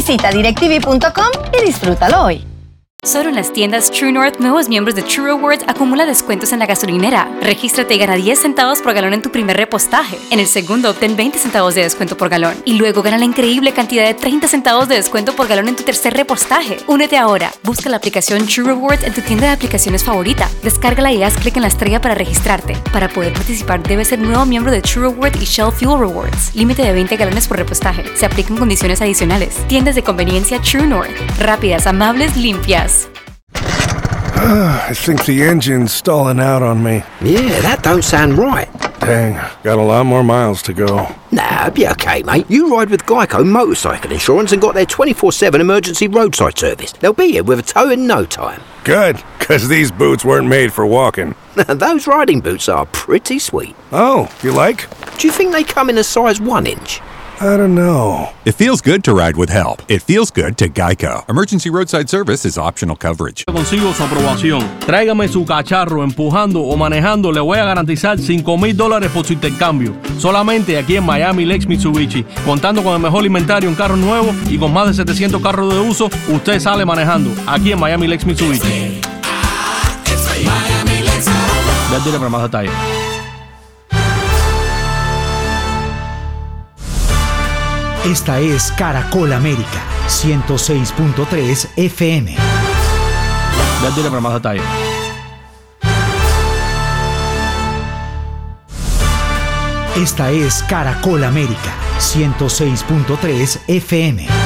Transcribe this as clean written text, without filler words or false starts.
Visita directv.com y disfrútalo hoy. Solo en las tiendas True North, nuevos miembros de True Rewards acumula descuentos en la gasolinera. Regístrate y gana 10 centavos por galón en tu primer repostaje. En el segundo, obtén 20 centavos de descuento por galón. Y luego gana la increíble cantidad de 30 centavos de descuento por galón en tu tercer repostaje. Únete ahora. Busca la aplicación True Rewards en tu tienda de aplicaciones favorita. Descárgala y haz clic en la estrella para registrarte. Para poder participar, debes ser nuevo miembro de True Rewards y Shell Fuel Rewards. Límite de 20 galones por repostaje. Se aplican condiciones adicionales. Tiendas de conveniencia True North. Rápidas, amables, limpias. I think the engine's stalling out on me. Yeah, that don't sound right. Dang, got a lot more miles to go. Nah, it'll be okay, mate. You ride with Geico Motorcycle Insurance and got their 24/7 emergency roadside service. They'll be here with a tow in no time. Good, because these boots weren't made for walking. Those riding boots are pretty sweet. Oh, you like? Do you think they come in a size 1 inch? I don't know. It feels good to ride with help. It feels good to Geico. Emergency roadside service is optional coverage. Consigo su aprobación. Tráigame su cacharro empujando o manejando. Le voy a garantizar $5,000 por su intercambio. Solamente aquí en Miami Lakes Mitsubishi. Contando con el mejor inventario en carros nuevos y con más de 700 carros de uso, usted sale manejando. Aquí en Miami Lakes Mitsubishi. Ya tiene para más detalles. Esta es Caracol América, 106.3 FM. Ya tiene para más detalles. Esta es Caracol América, 106.3 FM.